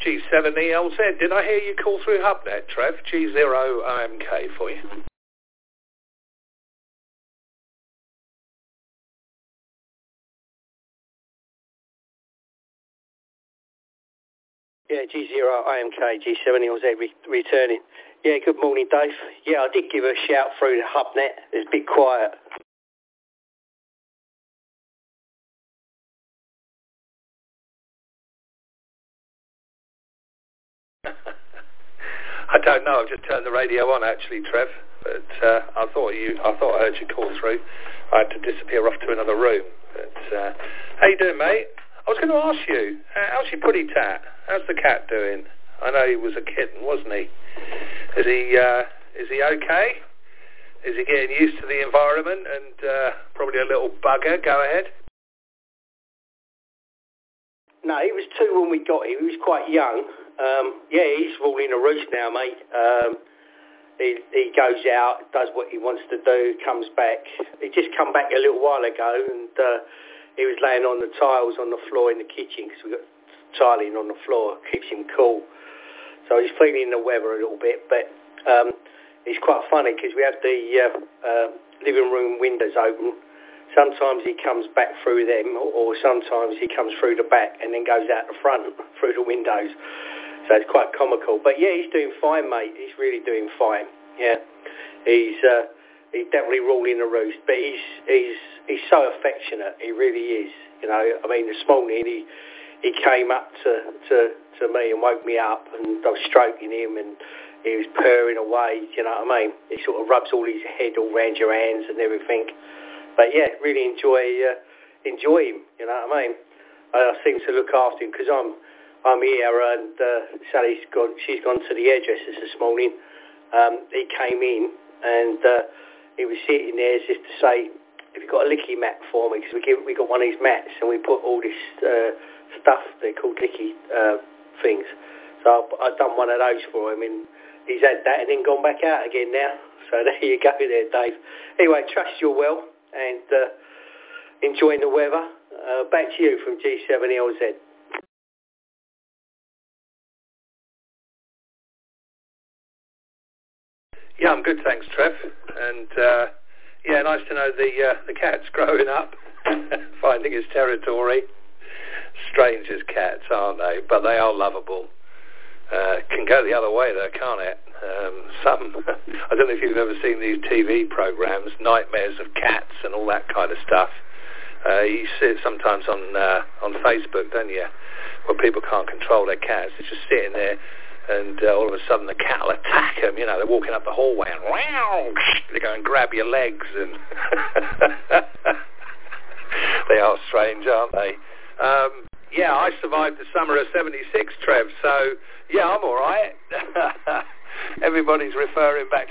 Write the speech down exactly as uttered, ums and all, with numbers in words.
G seven E L Z. Did I hear you call through HubNet, Trev? G zero I M K for you. Yeah, G zero I M K, G seven E L Z re- returning. Yeah, good morning, Dave. Yeah, I did give a shout through the HubNet. It was a bit quiet. I don't know. I've just turned the radio on, actually, Trev. But uh, I thought you. I thought I heard you call through. I had to disappear off to another room. But uh, how you doing, mate? I was going to ask you. Uh, how's your putty tat? How's the cat doing? I know he was a kitten, wasn't he? Is he? Uh, is he okay? Is he getting used to the environment and uh, probably a little bugger? Go ahead. No, he was two when we got him. He was quite young. Um, yeah, he's ruling a roost now, mate. Um, he, he goes out, does what he wants to do, comes back. He just come back a little while ago, and uh, he was laying on the tiles on the floor in the kitchen because we got tiling on the floor, keeps him cool. So he's feeling the weather a little bit, but um, it's quite funny because we have the uh, uh, living room windows open. Sometimes he comes back through them, or sometimes he comes through the back and then goes out the front through the windows. So it's quite comical. But yeah, he's doing fine, mate. He's really doing fine. Yeah, he's uh, he's definitely ruling the roost. But he's he's he's so affectionate. He really is. You know, I mean, this morning he he came up to to to me and woke me up, and I was stroking him, and he was purring away. You know what I mean? He sort of rubs all his head all around your hands and everything. But yeah, really enjoy uh, enjoy him. You know what I mean? I seem to look after him because I'm I'm here, and uh, Sally's gone. She's gone to the hairdressers this morning. Um, he came in, and uh, he was sitting there just to say, "Have you got a licky mat for me?" Because we give, we got one of these mats, and we put all this uh, stuff. They're called licky uh, things. So I've, I've done one of those for him, and he's had that, and then gone back out again now. So there you go, there, Dave. Anyway, trust you're well, and uh, enjoying the weather. Uh, back to you from G seven E L Z. Yeah, I'm good, thanks, Trev. And uh, yeah, nice to know the uh, the cat's growing up, finding his territory. Strange as cats, aren't they? But they are lovable. Uh, can go the other way though, can't it? Um, some, I don't know if you've ever seen these T V programs, Nightmares of Cats and all that kind of stuff. Uh, you see it sometimes on uh, on Facebook, don't you? Where people can't control their cats. They're just sitting there, and uh, all of a sudden the cat will attack them. You know, they're walking up the hallway and wow, they go and grab your legs, and they are strange, aren't they? Um, yeah, I survived the summer of seventy-six, Trev. So yeah, I'm all right. Everybody's referring back to